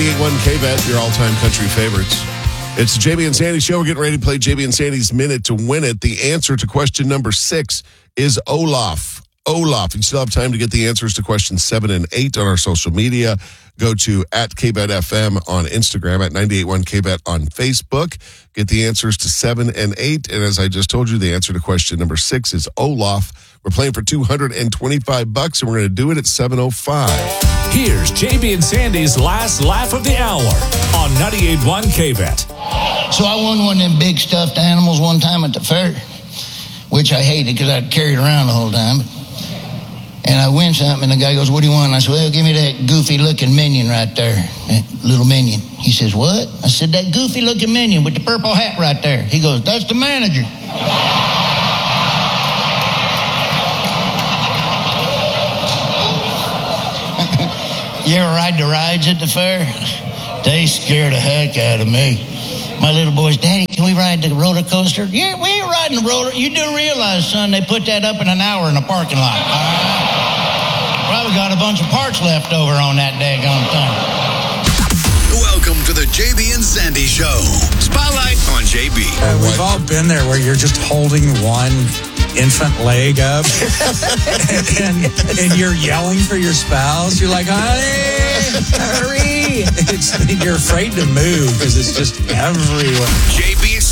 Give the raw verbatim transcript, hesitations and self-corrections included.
ninety-eight point one K-Bet, your all-time country favorites. It's the J B and Sandy Show. We're getting ready to play J B and Sandy's Minute to Win It. The answer to question number six is Olaf. Olaf. You still have time to get the answers to questions seven and eight on our social media. Go to at K B E T F M on Instagram, at ninety-eight point one K B E T on Facebook. Get the answers to seven and eight. And as I just told you, the answer to question number six is Olaf. We're playing for two hundred twenty-five bucks, and we're going to do it at seven oh five. Here's J B and Sandy's last laugh of the hour on ninety-eight point one K B E T. So I won one of them big stuffed animals one time at the fair, which I hated because I'd carry it around the whole time. And I win something, and the guy goes, "What do you want?" And I said, "Well, give me that goofy-looking minion right there, that little minion." He says, "What?" I said, "That goofy-looking minion with the purple hat right there." He goes, "That's the manager." You ever ride the rides at the fair? They scare the heck out of me. My little boys, "Daddy, can we ride the roller coaster?" "Yeah, we ain't riding the roller." "You do realize, son, they put that up in an hour in a parking lot." All right? Probably got a bunch of parts left over on that daggone thing. Welcome to the J B and Sandy Show. Spotlight on J B. Uh, we've all been there where you're just holding one infant leg up and, and you're yelling for your spouse. You're like, "Honey, hurry." It's, you're afraid to move because it's just everywhere. J